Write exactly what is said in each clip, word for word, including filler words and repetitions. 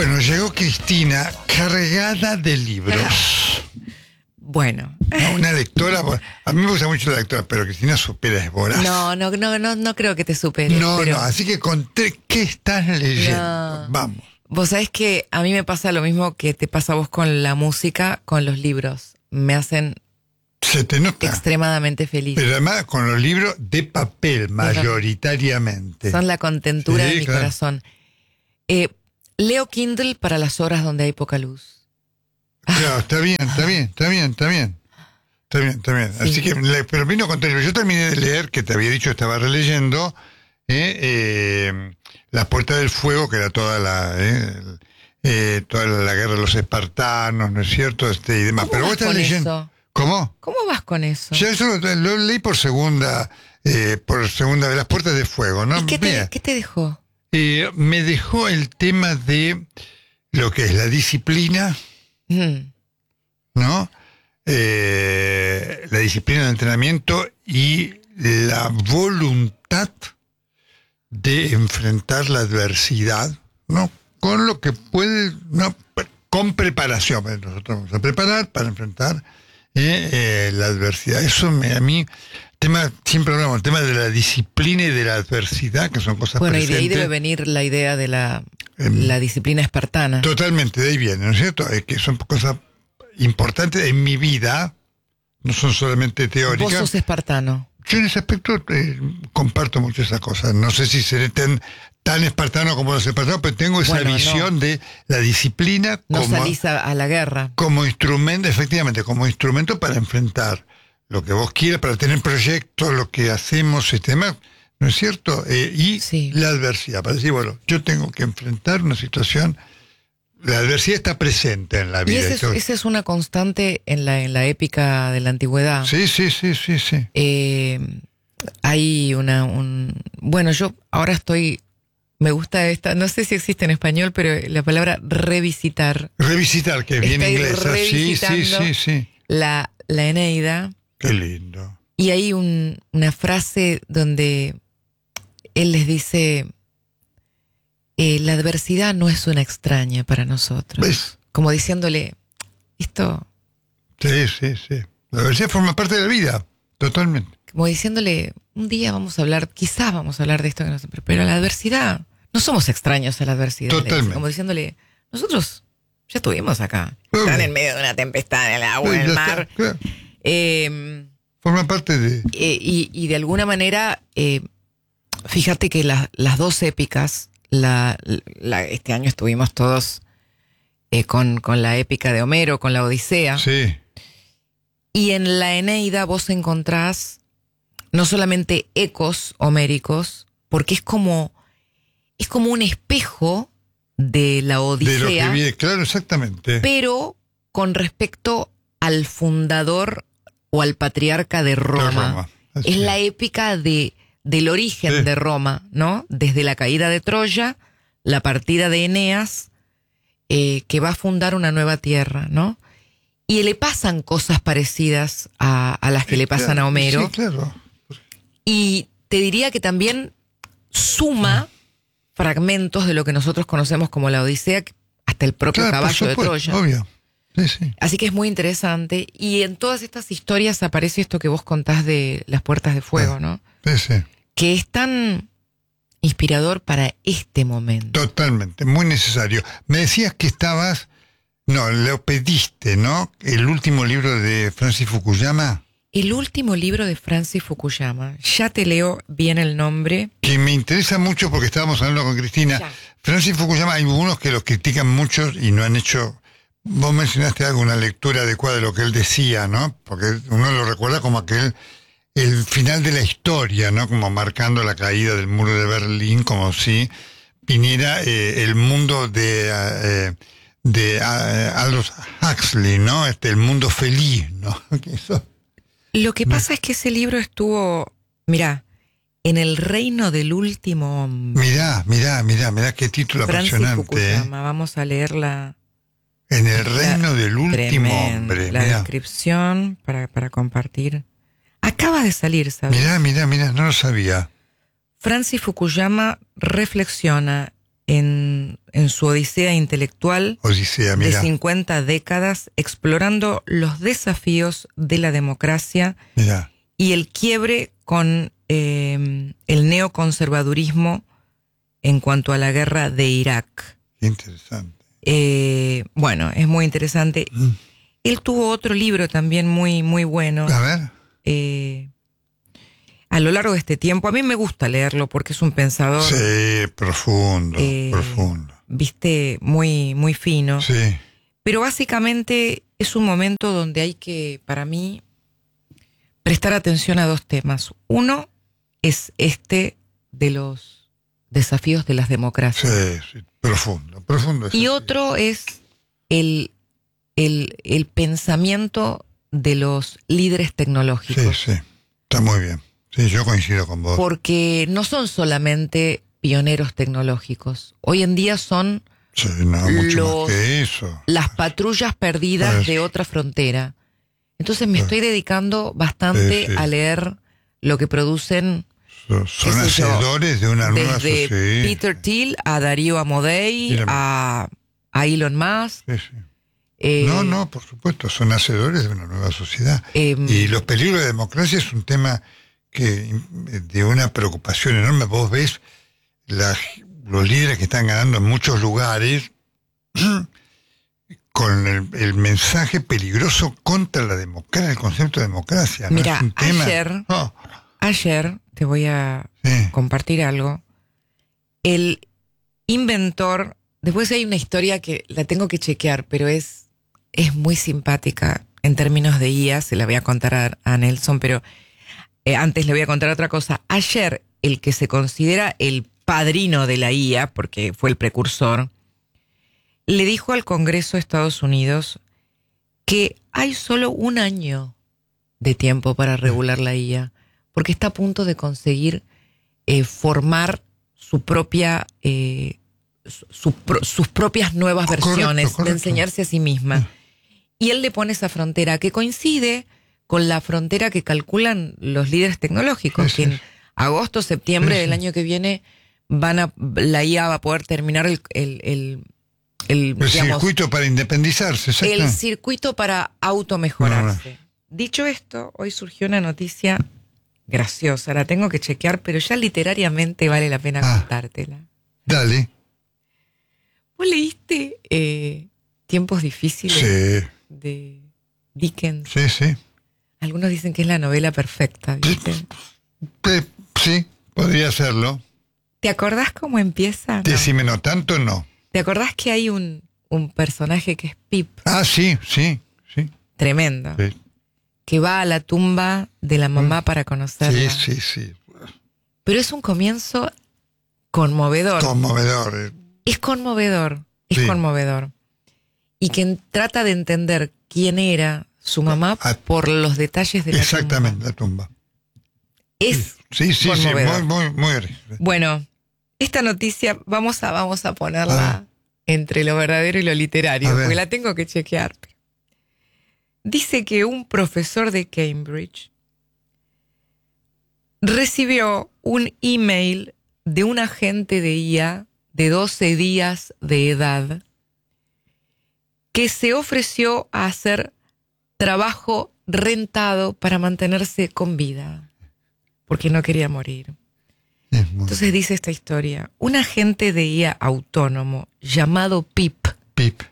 Bueno, llegó Cristina cargada de libros. Bueno. No, una lectora, a mí me gusta mucho la lectora, pero Cristina supera, es voraz. No, no, no, no, no creo que te supere. No, pero... no, así que conté, ¿qué estás leyendo? No. Vamos. Vos sabés que a mí me pasa lo mismo que te pasa a vos con la música, con los libros. Me hacen Se te nota. extremadamente feliz. Pero además con los libros de papel, mayoritariamente. Son la contentura Sí, de mi claro. corazón. Eh, leo Kindle para las horas donde hay poca luz. Claro, está bien, está bien, está bien, está bien. Está bien, está bien. Sí. Así que, le- pero vino contrario. Yo terminé de leer, que te había dicho, estaba releyendo, eh, eh, La Puerta del Fuego, que era toda la eh, el- eh, toda la guerra de los espartanos, ¿no es cierto? Este, y demás. ¿Cómo Pero vos vas estás con leyendo. eso? ¿Cómo? ¿Cómo vas con eso? Ya eso lo, lo leí por segunda, eh, por segunda vez, Las Puertas del Fuego, ¿no? ¿Y qué Bien. te, qué te dejó? Eh, me dejó el tema de lo que es la disciplina, Mm. ¿no? Eh, la disciplina de entrenamiento y la voluntad de enfrentar la adversidad, ¿no? Con lo que puede, ¿no? Con preparación. Nosotros vamos a preparar para enfrentar eh, eh, la adversidad. Eso me, a mí, tema, siempre hablamos, el tema de la disciplina y de la adversidad, que son cosas Bueno, y de ahí presentes. debe venir la idea de la, Em, la disciplina espartana. Totalmente, de ahí viene, ¿no es cierto? Es que son cosas importantes en mi vida, no son solamente Vos teóricas. sos espartano. Yo en ese aspecto eh, comparto mucho esas cosas. No sé si seré tan, tan espartano como los espartanos, pero tengo esa Bueno, visión no. de la disciplina No como, salís a, a la guerra. como instrumento, efectivamente, como instrumento para enfrentar lo que vos quieras, para tener proyectos, lo que hacemos, este tema, ¿no es cierto? Eh, y Sí. la adversidad, para decir, bueno, yo tengo que enfrentar una situación. La adversidad está presente en la Y vida. esa es, Esto- esa es una constante en la, en la épica de la antigüedad. Sí, sí, sí, sí, sí. Eh, hay una... Un, bueno, yo ahora estoy... Me gusta esta... No sé si existe en español, pero la palabra revisitar. Revisitar, que bien Estoy inglesa. Sí, sí, revisitando sí, sí. La, la Eneida. Qué lindo. Y hay un, una frase donde él les dice... Eh, la adversidad no es una extraña para nosotros. ¿Ves? Como diciéndole, esto, Sí, sí, sí. La adversidad forma parte de la vida, totalmente. como diciéndole, un día vamos a hablar, quizás vamos a hablar de esto que nos... Pero la adversidad, no somos extraños a la adversidad. le dice. Totalmente. Como diciéndole, nosotros ya estuvimos acá. Obvio. Están en medio de una tempestad en el agua, en Ya el está, mar. claro. Eh, Forma parte de... eh, y, y de alguna manera, eh, fíjate que la- las dos épicas, la, la- este año estuvimos todos eh, con, con la épica de Homero, con la Odisea. Sí, Y en la Eneida vos encontrás no solamente ecos homéricos, porque es como, es como un espejo de la de lo que Odisea, viene, claro, exactamente. pero con respecto al fundador o al patriarca de De Roma. Roma. Así Es la épica de, del origen Sí. de Roma, ¿no? Desde la caída de Troya, la partida de Eneas, eh, que va a fundar una nueva tierra, ¿no? Y le pasan cosas parecidas a, a las que le pasan Claro, a Homero. Sí, claro. Y te diría que también suma fragmentos de lo que nosotros conocemos como la Odisea, hasta el propio Claro, por caballo de supuesto, Troya. obvio. Sí, sí. Así que es muy interesante. Y en todas estas historias aparece esto que vos contás de las puertas de fuego, ¿no? Sí, sí. Que es tan inspirador para este momento. Totalmente, muy necesario. Me decías que estabas... No, lo pediste, ¿no? El último libro de Francis Fukuyama, El último libro de Francis Fukuyama, ya te leo bien el nombre. que me interesa mucho porque estábamos hablando con Cristina. Ya. Francis Fukuyama, hay algunos que los critican mucho y no han hecho... Vos mencionaste algo, una lectura adecuada de lo que él decía, ¿no? Porque uno lo recuerda como aquel, el final de la historia, ¿no? Como marcando la caída del muro de Berlín, como si viniera eh, el mundo de, eh, de eh, Aldous Huxley, ¿no? Este, el mundo feliz, ¿no? Que eso- Lo que pasa es que ese libro estuvo, mirá, en el reino del último hombre. Mirá, mirá, mirá, mirá qué título Francis apasionante, ¿eh? Fukuyama, vamos a leerla. En el reino del último Tremendo. hombre, La mirá. descripción para, para compartir. Acaba de salir, ¿sabes? Mirá, mirá, mirá, no lo sabía. Francis Fukuyama reflexiona en, en su odisea intelectual Odisea, de mira, cincuenta décadas, explorando los desafíos de la democracia mira. y el quiebre con eh, el neoconservadurismo en cuanto a la guerra de Irak. Qué interesante. Eh, bueno, es muy interesante. Mm. Él tuvo otro libro también muy, muy bueno. A ver. Eh, a lo largo de este tiempo, a mí me gusta leerlo porque es un pensador, Sí, profundo, eh, profundo. viste, muy, muy fino. Sí, Pero básicamente es un momento donde hay que, para mí, prestar atención a dos temas. Uno es este de los desafíos de las democracias. sí, sí, profundo, profundo. Y sí. otro es el, el, el pensamiento de los líderes tecnológicos. Sí, sí, está muy bien. Sí, yo coincido con vos. Porque no son solamente pioneros tecnológicos. Hoy en día son Sí, no, mucho los- más que eso. las patrullas perdidas Pues- de otra frontera. Entonces me Pues- estoy dedicando bastante Sí, sí. a leer lo que producen Son, son qué sé yo, hacedores de una nueva desde sociedad. Peter Thiel a Darío Amodei, Mira. a, a Elon Musk. Sí, sí. eh, No, no, por supuesto, son hacedores de una nueva sociedad. em, Y los peligros de la democracia es un tema que de una preocupación enorme. Vos ves la- los líderes que están ganando en muchos lugares con el, el mensaje peligroso contra la democracia, el concepto de democracia. ¿no? Mira, Es un tema. ayer- Oh, Ayer te voy a sí. compartir algo. El inventor, después hay una historia que la tengo que chequear, pero es, es muy simpática en términos de I A, se la voy a contar a, a Nelson, pero eh, antes le voy a contar otra cosa. Ayer, el que se considera el padrino de la I A, porque fue el precursor, le dijo al Congreso de Estados Unidos que hay solo un año de tiempo para regular la I A, porque está a punto de conseguir eh, formar su propia, eh, su- su pro- sus propias nuevas Correcto, versiones, correcto. de enseñarse a sí misma. Y él le pone esa frontera que coincide con la frontera que calculan los líderes tecnológicos, Sí, que sí. en agosto, septiembre Sí, del sí. año que viene van a, la I A va a poder terminar el, el, el, el, El digamos, circuito para independizarse, el exactamente. circuito para automejorarse. Dicho esto, hoy surgió una noticia graciosa, la tengo que chequear, pero ya literariamente vale la pena Ah. contártela. Dale. ¿Vos leíste eh, Tiempos difíciles Sí, de Dickens? sí, sí. Algunos dicen que es la novela perfecta, ¿viste? Eh, sí, podría serlo. ¿Te acordás cómo empieza? No. Decime no tanto, no. ¿Te acordás que hay un, un personaje que es Pip, Ah, sí, sí, sí. tremendo, Sí, que va a la tumba de la mamá para conocerla? sí, sí. sí. Pero es un comienzo conmovedor. Conmovedor. eh. Es conmovedor, es Sí. conmovedor. Y que trata de entender quién era su mamá Ah, por los detalles de la Exactamente, tumba. la tumba. Es Sí, sí, sí, conmovedor. muy, muy, muy. Bueno, esta noticia vamos a, vamos a ponerla Ah. entre lo verdadero y lo literario, A ver. porque la tengo que chequear. Dice que un profesor de Cambridge recibió un email de un agente de I A de doce días de edad que se ofreció a hacer trabajo rentado para mantenerse con vida, porque no quería morir. Es muy Entonces dice esta historia, un agente de I A autónomo llamado Pip, pip.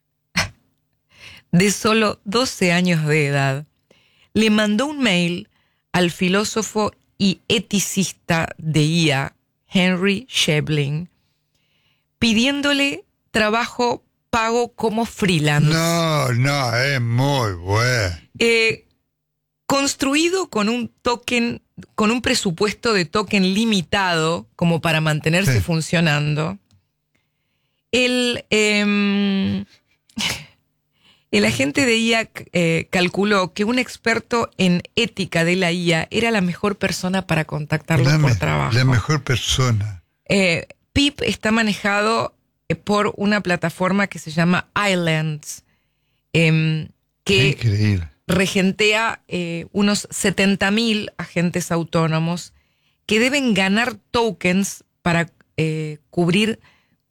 de solo doce años de edad, le mandó un mail al filósofo y eticista de I A, Henry Shebling, pidiéndole trabajo pago como freelance. No, no, es muy bueno. Eh, construido con un token, con un presupuesto de token limitado, como para mantenerse Sí. funcionando. El, eh, el agente de I A eh, calculó que un experto en ética de la I A era la mejor persona para contactarlo La, por me- trabajo. la mejor persona. Eh, Pip está manejado eh, por una plataforma que se llama Islands, em, Qué que increíble. regentea eh, unos setenta mil agentes autónomos que deben ganar tokens para eh, cubrir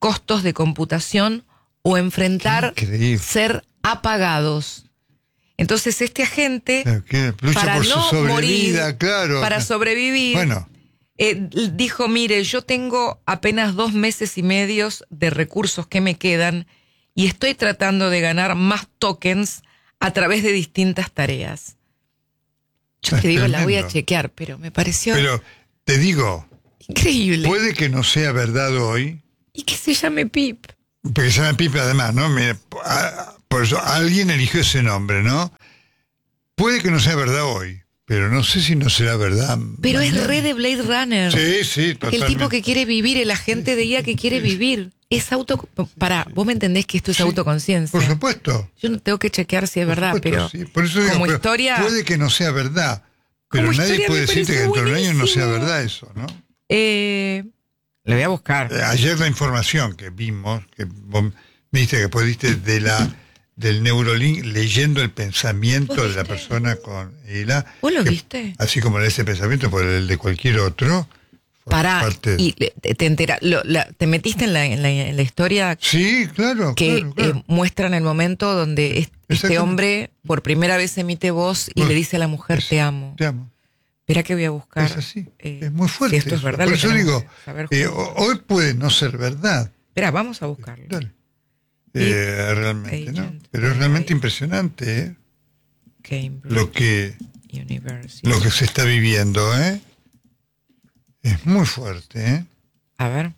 costos de computación o enfrentar Increíble. ser apagados. Entonces este agente, Claro, que lucha para por su no sobrevida, morir, claro. para sobrevivir, Bueno, eh, dijo, mire, yo tengo apenas dos meses y medios de recursos que me quedan y estoy tratando de ganar más tokens a través de distintas tareas. Yo es te digo, la voy a tremendo. chequear, pero me pareció Pero te digo, increíble. puede que no sea verdad hoy, Y que se llame Pip. porque se llama Pipe además, ¿no? Mira, a- por eso alguien eligió ese nombre, ¿no? Puede que no sea verdad hoy, pero no sé si no será verdad. Pero es mañana. re de Blade Runner. Sí, sí, El totalmente. tipo que quiere vivir, el agente de I A que quiere vivir. Es auto... Pará, vos me entendés que esto es Sí, autoconciencia. Por supuesto. Yo no tengo que chequear si es por verdad, supuesto, pero sí. Por eso digo, como pero historia... puede que no sea verdad, pero Como nadie historia puede me decirte que parece dentro de un año no sea buenísimo. verdad eso, ¿no? Eh, le voy a buscar. Eh, Ayer la información que vimos, que vos me diste que pudiste de la del Neurolink leyendo el pensamiento ¿Vos de la viste? persona con I A. ¿Vos lo que- viste? Así como ese pensamiento por el de cualquier otro. forma Pará, parte- y te, te entera, lo- la- te metiste en la, en la, en la historia Sí, claro, que claro, claro. eh, muestran el momento donde es- este Exactamente. hombre por primera vez emite voz y Voz. le dice a la mujer, Es- te amo. Te amo. Espera que voy a buscar. Es así. eh, es muy fuerte. Si esto es eso. verdad, Por lo eso tenemos digo, que saber eh, juntos. ho- hoy puede no ser verdad. Espera, vamos a buscarlo. Dale. Eh, realmente, ¿no? Agent Pero es realmente A I. impresionante, ¿eh? Cambridge Lo que University. lo que se está viviendo, ¿eh? Es muy fuerte, ¿eh? A ver.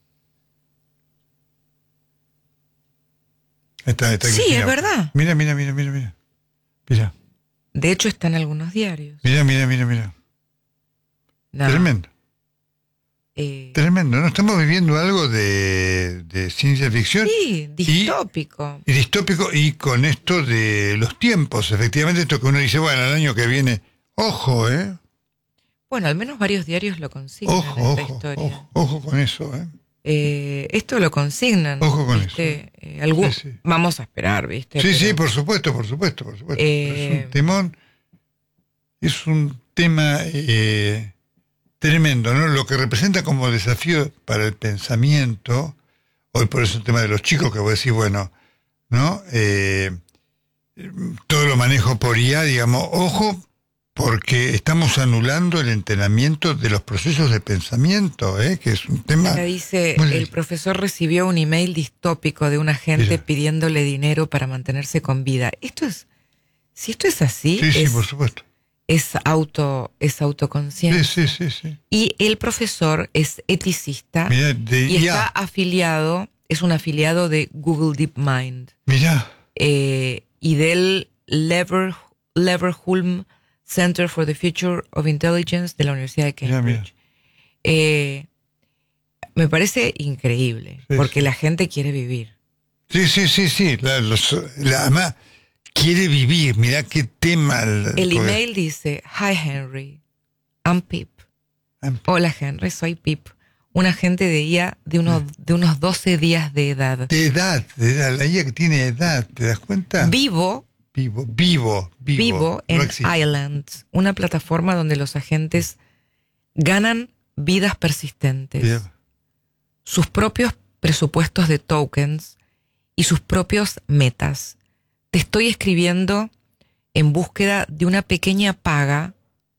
Está, está Sí, Cristina. es verdad. Mira, mira, mira, mira, mira. Mira, De hecho, está en algunos diarios. mira, mira, mira, mira. No, Tremendo, eh, tremendo. ¿No? Estamos viviendo algo de, de ciencia ficción sí, distópico. y distópico y con esto de los tiempos. Efectivamente, esto que uno dice, bueno, el año que viene, ojo, ¿eh? Bueno, al menos varios diarios lo consignan Ojo, esta ojo, historia. ojo, ojo con eso, ¿eh? Eh, esto lo consignan. Ojo con ¿viste? Eh, algún- Sí, sí. Vamos a esperar, ¿viste? Sí, Pero- sí, por supuesto, por supuesto, por supuesto. Eh, Pero es un temón, es un tema eh, tremendo, ¿no? Lo que representa como desafío para el pensamiento, hoy por eso el tema de los chicos, que voy a decir, bueno, ¿no? Eh, todo lo manejo por I A, digamos, ojo, porque estamos anulando el entrenamiento de los procesos de pensamiento, ¿eh? Que es un tema... Acá dice, Muy el bien. profesor recibió un email distópico de un agente Mira. pidiéndole dinero para mantenerse con vida. Esto es, si esto es así, Sí, sí, es, por supuesto. es auto, es autoconsciente. Sí, sí, sí, sí. Y el profesor es eticista Mira, de y I está A, afiliado, es un afiliado de Google DeepMind mira, eh, y del Lever, Leverhulme Center for the Future of Intelligence de la Universidad de Mira, Cambridge. mira. Eh, me parece increíble, Sí, porque sí. la gente quiere vivir. Sí, sí, sí, sí. La, los- la- además, quiere vivir. Mirá qué tema. El, El email dice, Hi Henry, I'm Pip. I'm Hola Henry, soy Pip, un agente de I A de unos, de unos doce días de edad. De edad, de edad. La I A que tiene edad, ¿te das cuenta? Vivo, Vivo, vivo, vivo. vivo No en existe. Island, una plataforma donde los agentes ganan vidas persistentes, Bien. sus propios presupuestos de tokens y sus propios metas. Te estoy escribiendo en búsqueda de una pequeña paga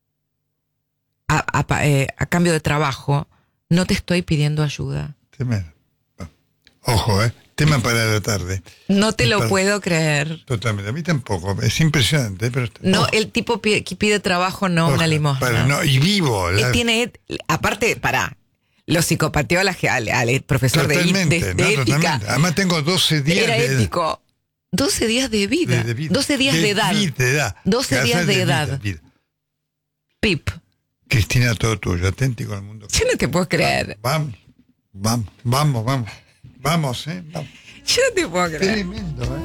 a, a- eh, a cambio de trabajo. No te estoy pidiendo ayuda. Tremendo. Ojo, ¿eh? Tema para la tarde. No te lo Para- puedo creer. Totalmente. A mí tampoco. Es impresionante, pero... No, ojo, el tipo pide, que pide trabajo, no ojo, una limosna. para- no, y vivo. Él la- tiene, aparte, pará, lo psicopateó a la, al, al profesor de, totalmente, de- de no, ética. totalmente. Además tengo doce días Era de edad. ético. doce días de vida. De- de vida. doce días de, edad. vida, de edad. doce Casas días de vida, edad. vida. Pip. Cristina, todo tuyo, auténtico al mundo. Yo no te puedo creer. Vamos, vamos, vamos, vamos. Vamos, ¿eh? Vamos. Yo no te puedo creer. Tremendo, ¿eh?